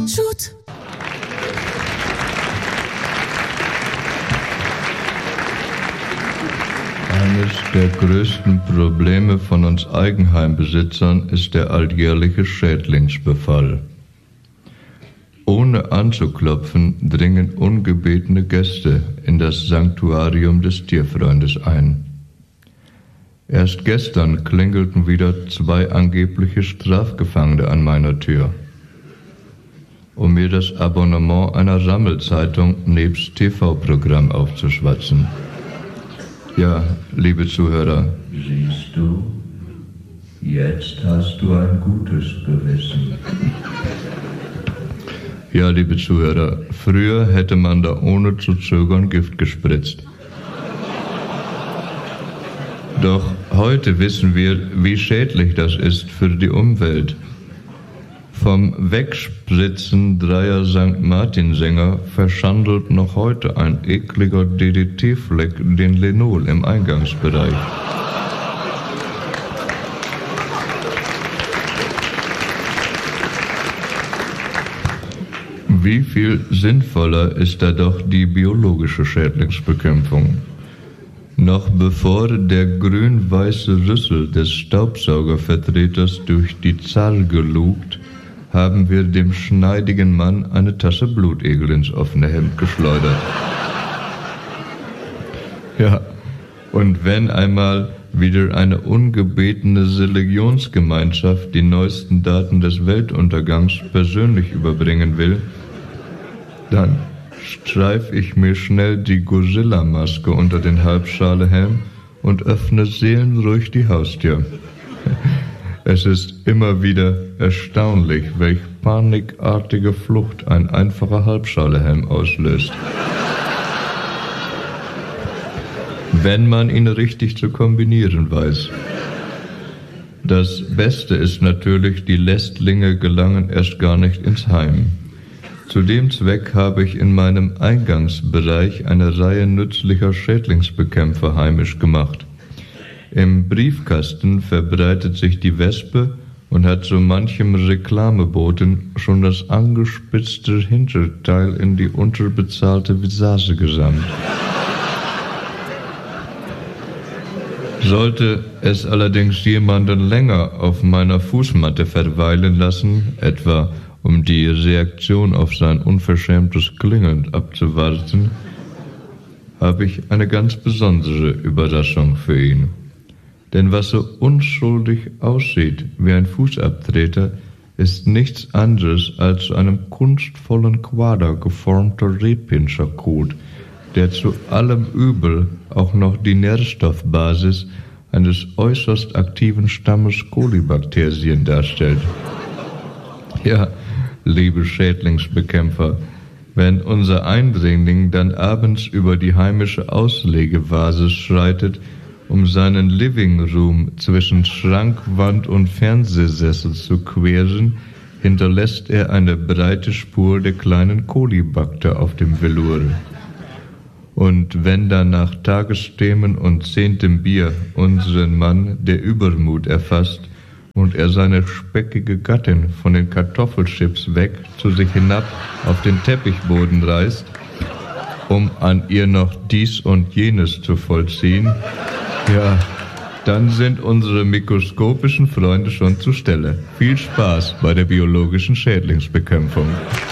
Shoot! Eines der größten Probleme von uns Eigenheimbesitzern ist der alljährliche Schädlingsbefall. Ohne anzuklopfen dringen ungebetene Gäste in das Sanktuarium des Tierfreundes ein. Erst gestern klingelten wieder 2 angebliche Strafgefangene an meiner Tür, um mir das Abonnement einer Sammelzeitung nebst TV-Programm aufzuschwatzen. Ja, liebe Zuhörer. Siehst du, jetzt hast du ein gutes Gewissen. Ja, liebe Zuhörer, früher hätte man da ohne zu zögern Gift gespritzt. Doch heute wissen wir, wie schädlich das ist für die Umwelt. Vom Wegspritzen 3 St. Martin-Sänger verschandelt noch heute ein ekliger DDT-Fleck den Linol im Eingangsbereich. Wie viel sinnvoller ist da doch die biologische Schädlingsbekämpfung? Noch bevor der grün-weiße Rüssel des Staubsaugervertreters durch die Zarge lugt, haben wir dem schneidigen Mann eine Tasse Blutegel ins offene Hemd geschleudert. Ja, und wenn einmal wieder eine ungebetene Religionsgemeinschaft die neuesten Daten des Weltuntergangs persönlich überbringen will, dann streife ich mir schnell die Godzilla-Maske unter den Halbschalehelm und öffne seelenruhig die Haustür. Es ist immer wieder erstaunlich, welch panikartige Flucht ein einfacher Halbschalehelm auslöst. Wenn man ihn richtig zu kombinieren weiß. Das Beste ist natürlich, die Lästlinge gelangen erst gar nicht ins Heim. Zu dem Zweck habe ich in meinem Eingangsbereich eine Reihe nützlicher Schädlingsbekämpfer heimisch gemacht. Im Briefkasten verbreitet sich die Wespe und hat so manchem Reklameboten schon das angespitzte Hinterteil in die unterbezahlte Visage gesammelt. Sollte es allerdings jemanden länger auf meiner Fußmatte verweilen lassen, etwa um die Reaktion auf sein unverschämtes Klingeln abzuwarten, habe ich eine ganz besondere Überraschung für ihn. Denn was so unschuldig aussieht wie ein Fußabtreter, ist nichts anderes als zu einem kunstvollen Quader geformter Rehpinscherkot, der zu allem Übel auch noch die Nährstoffbasis eines äußerst aktiven Stammes Kolibakterien darstellt. Ja, liebe Schädlingsbekämpfer, wenn unser Eindringling dann abends über die heimische Auslegevase schreitet, um seinen Living Room zwischen Schrankwand und Fernsehsessel zu queren, hinterlässt er eine breite Spur der kleinen Kolibakter auf dem Velour. Und wenn dann nach Tagesthemen und 10. Bier unseren Mann der Übermut erfasst und er seine speckige Gattin von den Kartoffelchips weg zu sich hinab auf den Teppichboden reißt, um an ihr noch dies und jenes zu vollziehen, ja, dann sind unsere mikroskopischen Freunde schon zur Stelle. Viel Spaß bei der biologischen Schädlingsbekämpfung.